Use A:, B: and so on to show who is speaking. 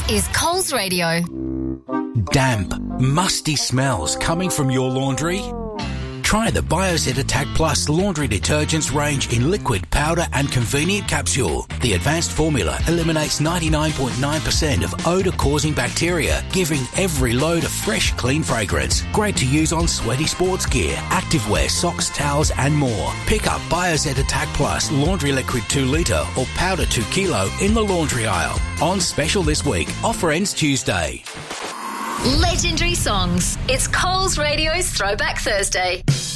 A: is Coles Radio.
B: Damp, musty smells coming from your laundry? Try the Biozet Attack Plus laundry detergents range in liquid, powder and convenient capsule. The advanced formula eliminates 99.9% of odour-causing bacteria, giving every load a fresh, clean fragrance. Great to use on sweaty sports gear, activewear, socks, towels and more. Pick up Biozet Attack Plus laundry liquid 2 litre or powder 2 kilo in the laundry aisle. On special this week. Offer ends Tuesday.
A: Legendary songs. It's Coles Radio's Throwback Thursday.